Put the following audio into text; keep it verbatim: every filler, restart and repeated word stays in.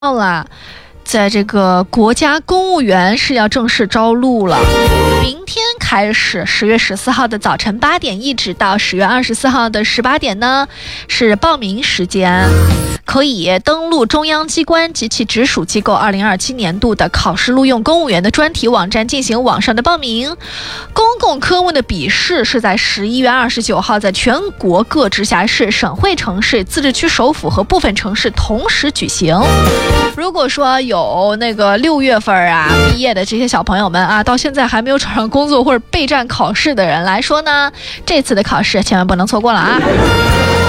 到了，在这个国家公务员是要正式招录了。明天开始，十月十四号的早晨八点一直到十月二十四号的十八点呢，是报名时间。可以登录中央机关及其直属机构二零二七年度的考试录用公务员的专题网站进行网上的报名。公共科目的笔试是在十一月二十九号在全国各直辖市、省会城市、自治区首府和部分城市同时举行。如果说有那个六月份啊毕业的这些小朋友们啊，到现在还没有找上工作或者备战考试的人来说呢，这次的考试千万不能错过了啊！